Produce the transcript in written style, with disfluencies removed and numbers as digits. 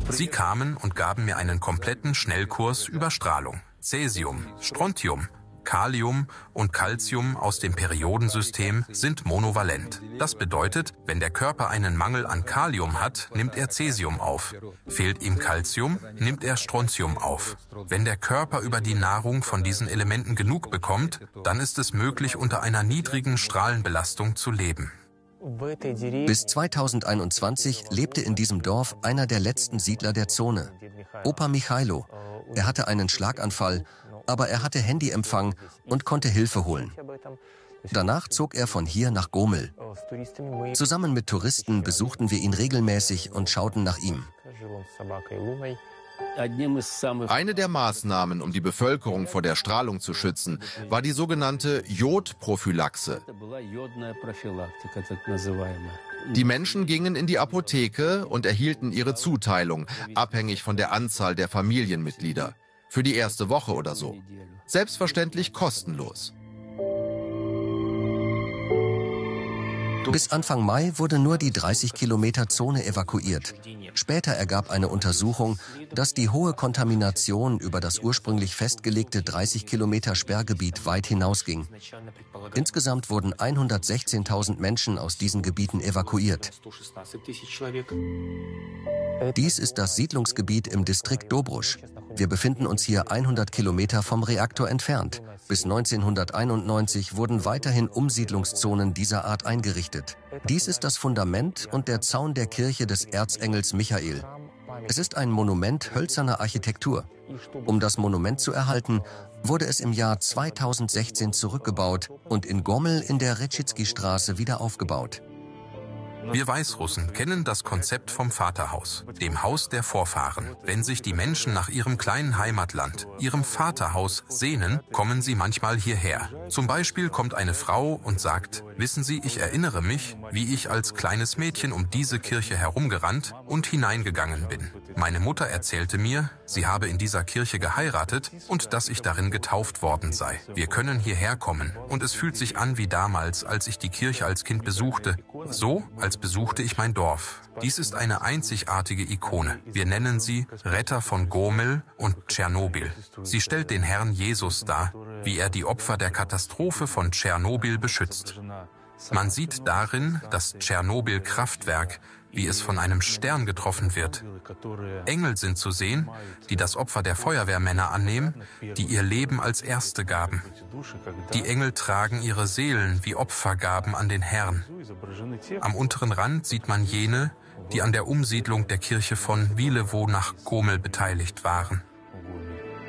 Sie kamen und gaben mir einen kompletten Schnellkurs über Strahlung. Cäsium, Strontium, Kalium und Calcium aus dem Periodensystem sind monovalent. Das bedeutet, wenn der Körper einen Mangel an Kalium hat, nimmt er Cäsium auf. Fehlt ihm Calcium, nimmt er Strontium auf. Wenn der Körper über die Nahrung von diesen Elementen genug bekommt, dann ist es möglich, unter einer niedrigen Strahlenbelastung zu leben. Bis 2021 lebte in diesem Dorf einer der letzten Siedler der Zone, Opa Michailo. Er hatte einen Schlaganfall, aber er hatte Handyempfang und konnte Hilfe holen. Danach zog er von hier nach Gomel. Zusammen mit Touristen besuchten wir ihn regelmäßig und schauten nach ihm. Eine der Maßnahmen, um die Bevölkerung vor der Strahlung zu schützen, war die sogenannte Jodprophylaxe. Die Menschen gingen in die Apotheke und erhielten ihre Zuteilung, abhängig von der Anzahl der Familienmitglieder. Für die erste Woche oder so. Selbstverständlich kostenlos. Bis Anfang Mai wurde nur die 30-Kilometer-Zone evakuiert. Später ergab eine Untersuchung, dass die hohe Kontamination über das ursprünglich festgelegte 30-Kilometer-Sperrgebiet weit hinausging. Insgesamt wurden 116.000 Menschen aus diesen Gebieten evakuiert. Dies ist das Siedlungsgebiet im Distrikt Dobrusch. Wir befinden uns hier 100 Kilometer vom Reaktor entfernt. Bis 1991 wurden weiterhin Umsiedlungszonen dieser Art eingerichtet. Dies ist das Fundament und der Zaun der Kirche des Erzengels Michael. Es ist ein Monument hölzerner Architektur. Um das Monument zu erhalten, wurde es im Jahr 2016 zurückgebaut und in Gomel in der Retschitsky-Straße wieder aufgebaut. Wir Weißrussen kennen das Konzept vom Vaterhaus, dem Haus der Vorfahren. Wenn sich die Menschen nach ihrem kleinen Heimatland, ihrem Vaterhaus sehnen, kommen sie manchmal hierher. Zum Beispiel kommt eine Frau und sagt, wissen Sie, ich erinnere mich, wie ich als kleines Mädchen um diese Kirche herumgerannt und hineingegangen bin. Meine Mutter erzählte mir, sie habe in dieser Kirche geheiratet und dass ich darin getauft worden sei. Wir können hierher kommen und es fühlt sich an wie damals, als ich die Kirche als Kind besuchte. So, als besuchte ich mein Dorf. Dies ist eine einzigartige Ikone. Wir nennen sie Retter von Gomel und Tschernobyl. Sie stellt den Herrn Jesus dar, wie er die Opfer der Katastrophe von Tschernobyl beschützt. Man sieht darin das Tschernobyl-Kraftwerk, wie es von einem Stern getroffen wird. Engel sind zu sehen, die das Opfer der Feuerwehrmänner annehmen, die ihr Leben als Erste gaben. Die Engel tragen ihre Seelen wie Opfergaben an den Herrn. Am unteren Rand sieht man jene, die an der Umsiedlung der Kirche von Wilewo nach Gomel beteiligt waren.